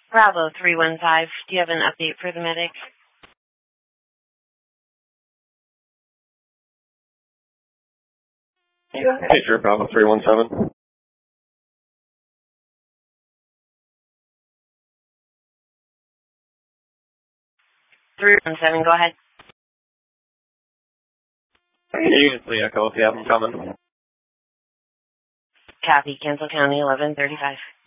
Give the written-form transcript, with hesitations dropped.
Bravo 315, do you have an update for the medic? Hey, sure, Bravo 317. Go ahead. Use the Echo if you have them coming. Copy, Kansas County 1135.